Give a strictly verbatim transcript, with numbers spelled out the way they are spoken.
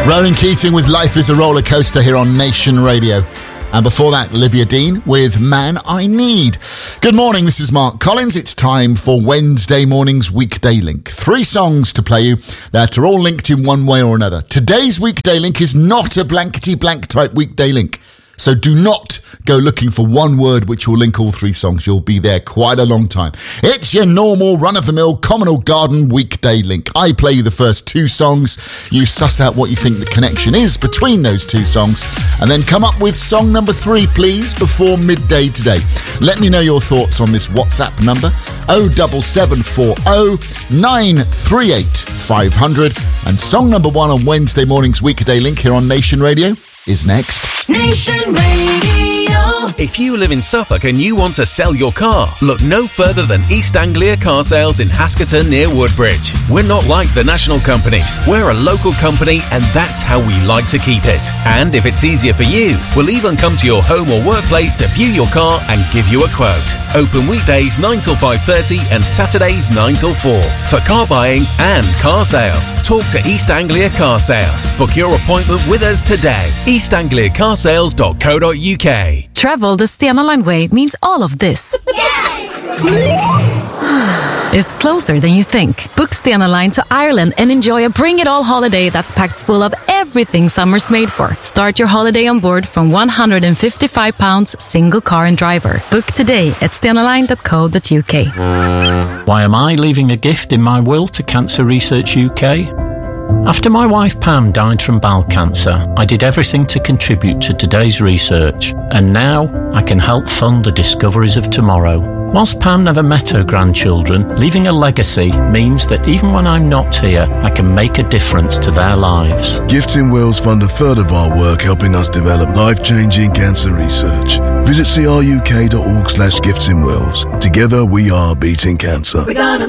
Ronan Keating with Life is a Roller Coaster here on Nation Radio. And before that, Olivia Dean with Man I Need. Good morning, this is Mark Collins. It's time for Wednesday morning's Weekday Link. Three songs to play you that are all linked in one way or another. Today's Weekday Link is not a blankety-blank type Weekday Link. So do not go looking for one word which will link all three songs. You'll be there quite a long time. It's your normal run-of-the-mill Communal Garden Weekday Link. I play you the first two songs. You suss out what you think the connection is between those two songs. And then come up with song number three, please, before midday today. Let me know your thoughts on this WhatsApp number, oh seven seven four oh nine three eight five hundred. And song number one on Wednesday morning's Weekday Link here on Nation Radio is next. Nation Radio. If you live in Suffolk and you want to sell your car, look no further than East Anglia Car Sales in Haskerton near Woodbridge. We're not like the national companies. We're a local company and that's how we like to keep it. And if it's easier for you, we'll even come to your home or workplace to view your car and give you a quote. Open weekdays nine till five thirty and Saturdays nine till four. For car buying and car sales, talk to East Anglia Car Sales. Book your appointment with us today. east anglia car sales dot co dot uk. Travel the Stena Line way means all of this. Yes! Is closer than you think. Book Stena Line to Ireland and enjoy a bring it all holiday that's packed full of everything summer's made for. Start your holiday on board from one hundred fifty-five pounds single car and driver. Book today at stena line dot co dot uk. Why am I leaving a gift in my will to Cancer Research U K? After my wife Pam died from bowel cancer, I did everything to contribute to today's research, and now I can help fund the discoveries of tomorrow. Whilst Pam never met her grandchildren, leaving a legacy means that even when I'm not here, I can make a difference to their lives. Gifts in Wills fund a third of our work helping us develop life-changing cancer research. Visit cruk dot org slash gifts in Wills. Together we are beating cancer. We're gonna